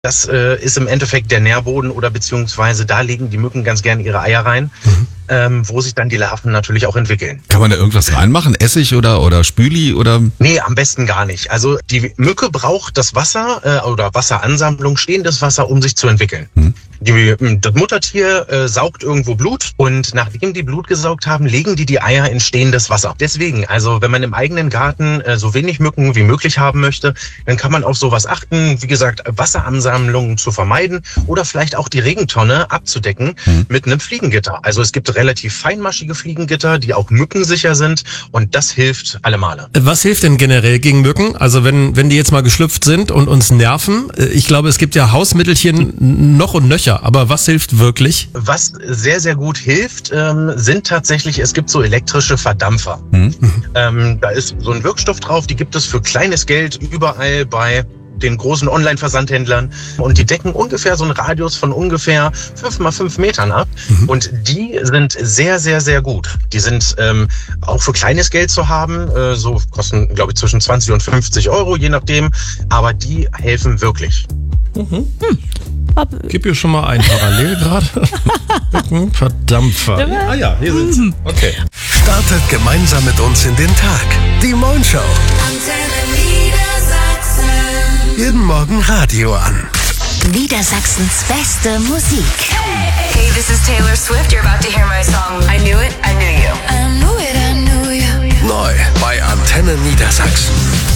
Das ist im Endeffekt der Nährboden oder beziehungsweise da legen die Mücken ganz gerne ihre Eier rein, wo sich dann die Larven natürlich auch entwickeln. Kann man da irgendwas reinmachen? Essig oder Spüli oder? Nee, am besten gar nicht. Also die Mücke braucht das Wasser oder Wasseransammlung, stehendes Wasser, um sich zu entwickeln. Das Muttertier saugt irgendwo Blut und nachdem die Blut gesaugt haben, legen die Eier in stehendes Wasser. Deswegen, also wenn man im eigenen Garten so wenig Mücken wie möglich haben möchte, dann kann man auf sowas achten, wie gesagt, Wasseransammlungen zu vermeiden oder vielleicht auch die Regentonne abzudecken mit einem Fliegengitter. Also es gibt relativ feinmaschige Fliegengitter, die auch mückensicher sind und das hilft alle Male. Was hilft denn generell gegen Mücken? Also wenn die jetzt mal geschlüpft sind und uns nerven, ich glaube, es gibt ja Hausmittelchen noch und nöcher. Aber was hilft wirklich? Was sehr, sehr gut hilft, sind tatsächlich, es gibt so elektrische Verdampfer. Da ist so ein Wirkstoff drauf, die gibt es für kleines Geld überall bei den großen Online-Versandhändlern und die decken ungefähr so einen Radius von ungefähr 5x5 Metern ab und die sind sehr, sehr, sehr gut. Die sind auch für kleines Geld zu haben, so kosten, glaube ich, zwischen 20 und 50 Euro, je nachdem, aber die helfen wirklich. Gib hier schon mal ein parallel gerade. Verdampfer. Ah ja, hier sind sie. Okay. Startet gemeinsam mit uns in den Tag. Die Mornshow. Jeden Morgen Radio an. Niedersachsens beste Musik. Hey, this is Taylor Swift. You're about to hear my song. I Knew It, I Knew You. I knew it, I knew you. Neu bei Antenne Niedersachsen.